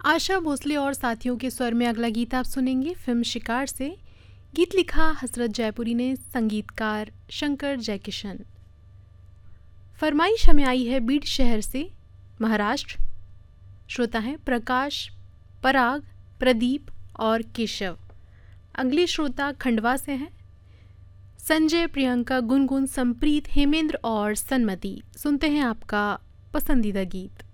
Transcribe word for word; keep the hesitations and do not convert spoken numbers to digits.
आशा भोसले और साथियों के स्वर में अगला गीत आप सुनेंगे फिल्म शिकार से। गीत लिखा हसरत जयपुरी ने, संगीतकार शंकर जयकिशन। फरमाइश हमें आई है बीड शहर से, महाराष्ट्र। श्रोता हैं प्रकाश, पराग, प्रदीप और केशव। अगले श्रोता खंडवा से हैं, संजय, प्रियंका, गुनगुन, संप्रीत, हेमेंद्र और सन्मति। सुनते हैं आपका पसंदीदा गीत।